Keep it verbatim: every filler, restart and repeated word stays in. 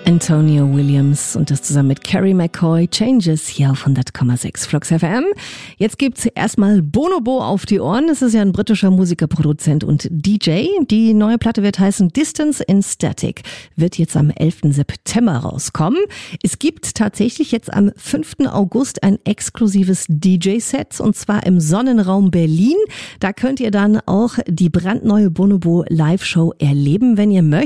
Antonio Williams und das zusammen mit Carrie McCoy, Changes, hier auf hundert Komma sechs Flux F M. Jetzt gibt's erstmal Bonobo auf die Ohren. Das ist ja ein britischer Musiker, Produzent und D J. Die neue Platte wird heißen Distance in Static, wird jetzt am elften September rauskommen. Es gibt tatsächlich jetzt am fünften August ein exklusives D J-Set und zwar im Sonnenraum Berlin. Da könnt ihr dann auch die brandneue Bonobo Live-Show erleben, wenn ihr möchtet.